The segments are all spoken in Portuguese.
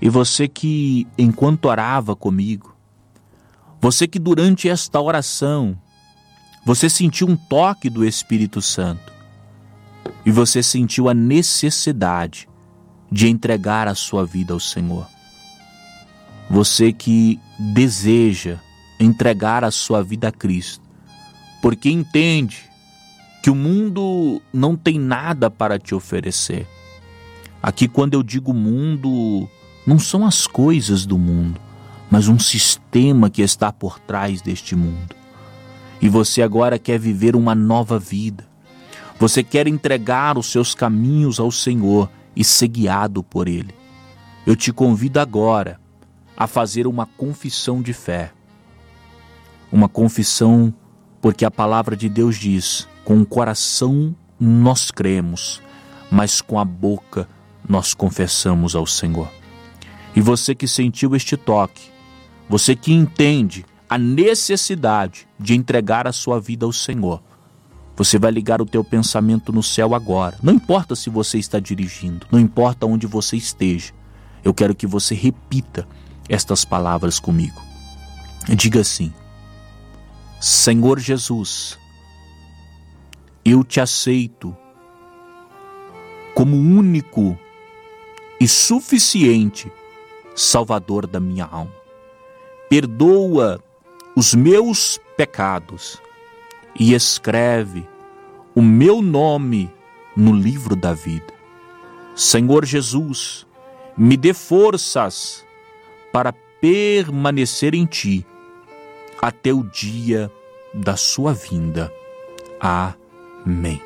E você que, enquanto orava comigo, você que durante esta oração, você sentiu um toque do Espírito Santo e você sentiu a necessidade de entregar a sua vida ao Senhor. Você que deseja entregar a sua vida a Cristo, porque entende que o mundo não tem nada para te oferecer. Aqui, quando eu digo mundo, não são as coisas do mundo, mas um sistema que está por trás deste mundo. E você agora quer viver uma nova vida. Você quer entregar os seus caminhos ao Senhor e ser guiado por Ele. Eu te convido agora a fazer uma confissão de fé. Uma confissão porque a palavra de Deus diz: com o coração nós cremos, mas com a boca nós confessamos ao Senhor. E você que sentiu este toque, você que entende a necessidade de entregar a sua vida ao Senhor, você vai ligar o teu pensamento no céu agora. Não importa se você está dirigindo, não importa onde você esteja. Eu quero que você repita estas palavras comigo. Diga assim: Senhor Jesus, eu te aceito como único e suficiente Salvador da minha alma. Perdoa os meus pecados e escreve o meu nome no livro da vida. Senhor Jesus, me dê forças para permanecer em Ti até o dia da sua vinda. Amém.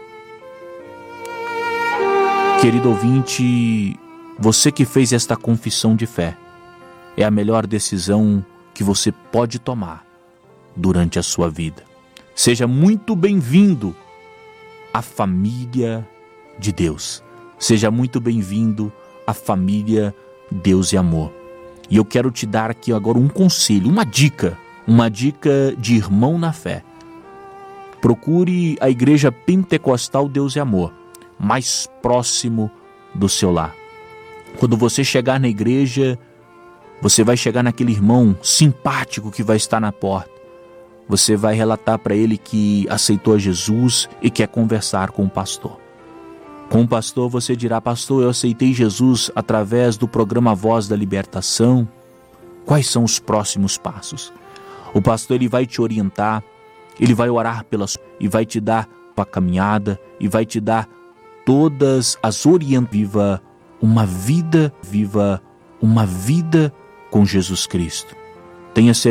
Querido ouvinte, você que fez esta confissão de fé, é a melhor decisão que você pode tomar durante a sua vida. Seja muito bem-vindo à família de Deus. Seja muito bem-vindo à família Deus e Amor. E eu quero te dar aqui agora um conselho, uma dica de irmão na fé. Procure a Igreja Pentecostal Deus e Amor, mais próximo do seu lar. Quando você chegar na igreja, você vai chegar naquele irmão simpático que vai estar na porta. Você vai relatar para ele que aceitou a Jesus e quer conversar com o pastor. Com o pastor você dirá: pastor, eu aceitei Jesus através do programa Voz da Libertação. Quais são os próximos passos? O pastor ele vai te orientar, ele vai orar e vai te dar a caminhada e vai te dar todas as orientações. Viva uma vida com Jesus Cristo. Tenha certeza.